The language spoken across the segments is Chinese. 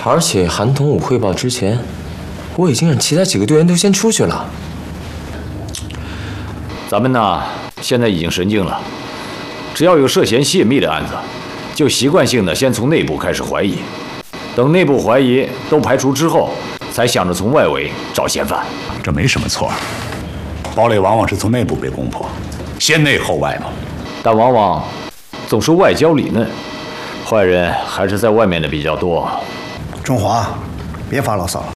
而且韩童武汇报之前，我已经让其他几个队员都先出去了。 咱们呢，现在已经神经了，只要有涉嫌泄密的案子，就习惯性的先从内部开始怀疑，等内部怀疑都排除之后，才想着从外围找嫌犯。 这没什么错，堡垒往往是从内部被攻破，先内后外嘛。 但往往总是外焦里嫩，坏人还是在外面的比较多。 中华，别发牢骚了。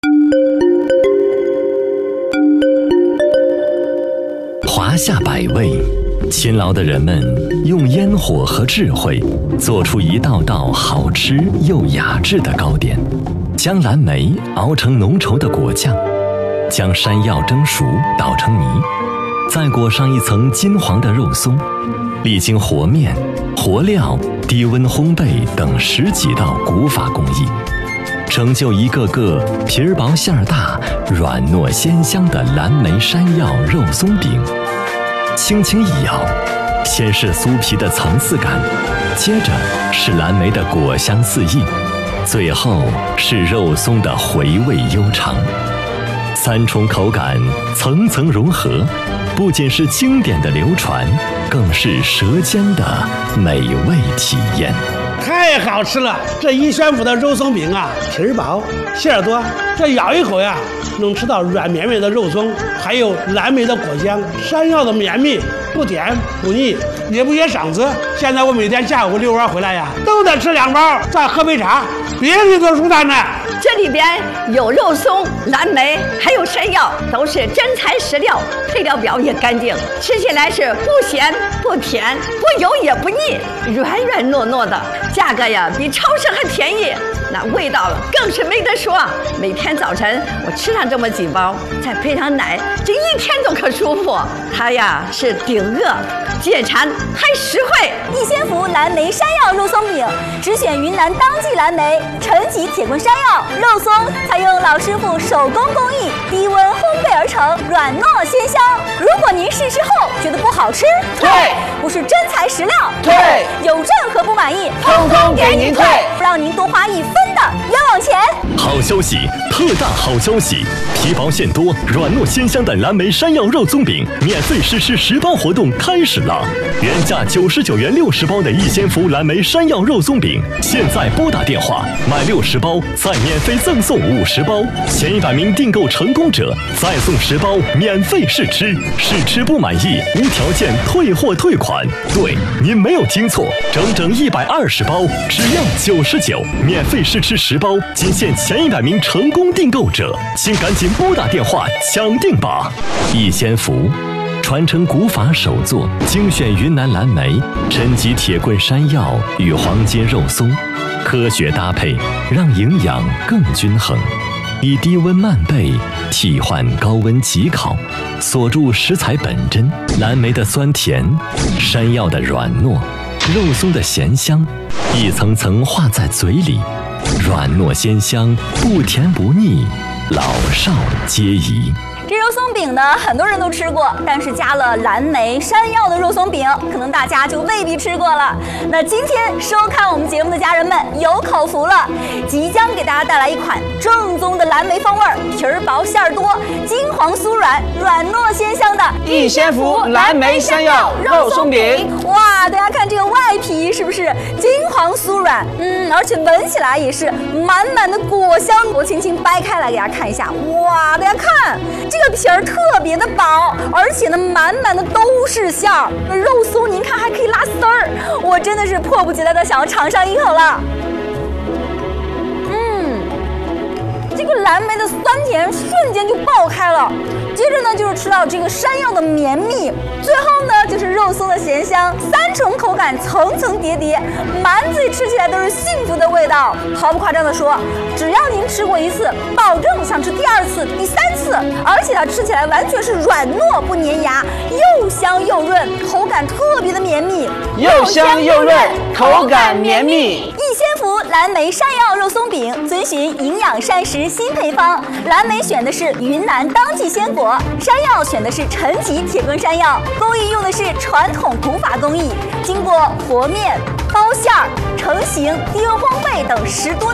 华夏百味，勤劳的人们用烟火和智慧做出一道道好吃又雅致的糕点，将蓝莓熬成浓稠的果酱，将山药蒸熟捣成泥，再裹上一层金黄的肉松，历经和面、和料、低温烘焙等10几道古法工艺，成就一个个皮儿薄馅儿大、软糯鲜香的蓝莓山药肉松饼。轻轻一咬，先是酥皮的层次感，接着是蓝莓的果香四溢，最后是肉松的回味悠长。3重口感层层融合，不仅是经典的流传，更是舌尖的美味体验。 太好吃了！这一宣府的肉松饼啊，皮儿薄，馅儿多，这咬一口呀，能吃到软绵绵的肉松，还有蓝莓的果香，山药的绵密，不甜不腻，也不噎嗓子。现在我每天下午遛弯回来呀，都得吃2包，再喝杯茶，别提多舒坦呢。 这里边有肉松、蓝莓，还有山药，都是真材实料，配料表也干净，吃起来是不咸不甜，不油也不腻，软软糯糯的，价格呀比超市还便宜，那味道更是没得说。每天早晨我吃上这么几包，再配上奶，这一天都可舒服。它呀是顶饿、解馋还实惠。 逸仙福蓝莓山药肉松饼，只选云南当季蓝莓、陈吉铁棍山药肉松，采用老师傅手工工艺，低温烘焙而成，软糯鲜香。如果您试吃后觉得不好吃， 退； 不是真材实料， 退； 有任何不满意， 通通给您退， 让您多花1分的冤枉钱。 好消息，特大好消息！皮薄馅多、软糯鲜香的蓝莓山药肉松饼免费试吃10包活动开始了！原价99元60包的逸仙福蓝莓山药肉松饼，现在拨打电话买60包，再免费赠送50包，前100名订购成功者再送10包免费试吃，试吃不满意无条件退货退款。对，您没有听错，整整120包，只要99，免费试吃10包，仅限前100名成功订购者，请赶紧拨打电话抢定吧！逸仙福传承古法手作，精选云南蓝莓、陈吉铁棍山药与黄金肉松，科学搭配，让营养更均衡。以低温慢焙替换高温急烤，锁住食材本真，蓝莓的酸甜，山药的软糯，肉松的咸香，一层层化在嘴里，软糯鲜香，不甜不腻，老少皆宜。 这肉松饼呢，很多人都吃过，但是加了蓝莓、山药的肉松饼，可能大家就未必吃过了。那今天收看我们节目的家人们有口福了，即将给大家带来一款正宗的蓝莓风味，皮儿薄馅儿多，金黄酥软，软糯鲜香的逸仙福蓝莓山药肉松饼。 哇，大家看这个外皮是不是金黄酥软？而且闻起来也是满满的果香。我轻轻掰开来给大家看一下，哇，大家看这个皮儿特别的薄，而且呢满满的都是馅儿，肉松您看还可以拉丝儿，我真的是迫不及待的想要尝上一口了。这个蓝莓的酸甜瞬间就爆开了，接着呢就是吃到这个山药的绵密，最后呢就是肉松的咸香，3重口感层层叠叠，满嘴吃起来都是幸福的味道。毫不夸张的说，只要您吃过1次，保证想吃第2次、第3次，而且它吃起来完全是软糯不粘牙，又香又润，口感特别的绵密， 又香又润，口感绵密。 逸仙福蓝莓山药肉松饼遵循营养膳食新配方，蓝莓选的是云南当季鲜果，山药选的是陈吉铁棍山药，工艺用的是传统古法工艺，经过和面、包馅儿、成型、低温烘焙等10多